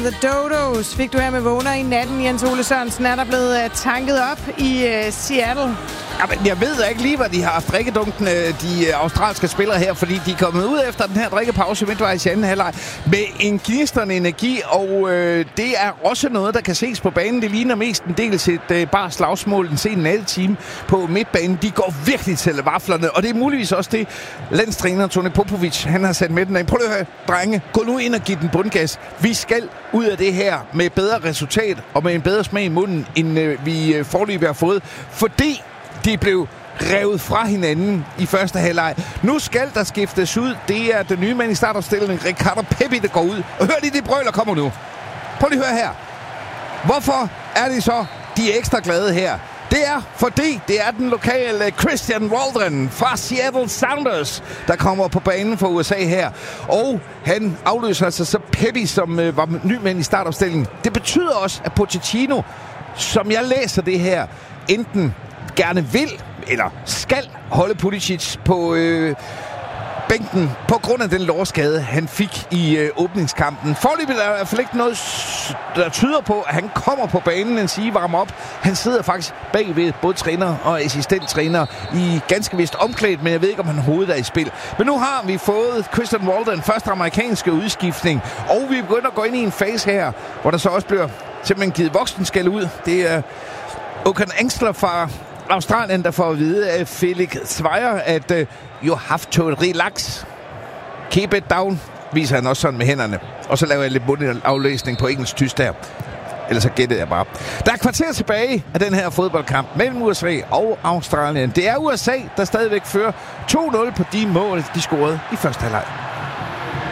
The Dodos fik du her med vågner i natten. Jens Ole Sørensen, er der blevet tanket op i Seattle? Jamen, jeg ved ikke lige, hvad de har haft drikkedunken, de australske spillere her, fordi de er kommet ud efter den her drikkepause midtvejs i anden halvleg med en gnistrende energi, og det er også noget, der kan ses på banen. Det ligner mest en del et bare slagsmål en sen nattetime på midtbanen. De går virkelig til vaflerne, og det er muligvis også det, landstræner Toni Popovic, han har sat med den af. Prøv at høre, drenge, gå nu ind og giv den bundgas. Vi skal ud af det her med bedre resultat og med en bedre smag i munden, end vi foreløbig har fået, fordi de blev revet fra hinanden i første halvleg. Nu skal der skiftes ud. Det er den nye mand i startopstillingen, Ricardo Pepi, der går ud. Og hør lige, det brøler kommer nu. Prøv lige at høre her. Hvorfor er de så de ekstra glade her? Det er, fordi det er den lokale Christian Waldron fra Seattle Sounders, der kommer på banen for USA her. Og han afløser altså så Pepi, som var ny mand i startopstillingen. Det betyder også, at Pochettino, som jeg læser det her, enten gerne vil eller skal holde Pulisic på bænken på grund af den lårskade, han fik i åbningskampen. Foreløbig er der i hvert fald ikke noget, der tyder på, at han kommer på banen en sige varme op. Han sidder faktisk bagved både træner og assistenttræner i ganske vist omklædt, men jeg ved ikke, om han hovedet er i spil. Men nu har vi fået Christian Walden, første amerikanske udskiftning, og vi begynder at gå ind i en fase her, hvor der så også bliver simpelthen givet voksenskæld ud. Det er Okan Engstler fra Australien, der får at vide af Felix Zweier, at you have to relax. Keep it down, viser han også sådan med hænderne. Og så laver jeg lidt mundaflæsning på engelsk-tysk der. Ellers så gættede jeg bare. Der er kvarter tilbage af den her fodboldkamp mellem USA og Australien. Det er USA, der stadigvæk fører 2-0 på de mål, de scorede i første halvleg.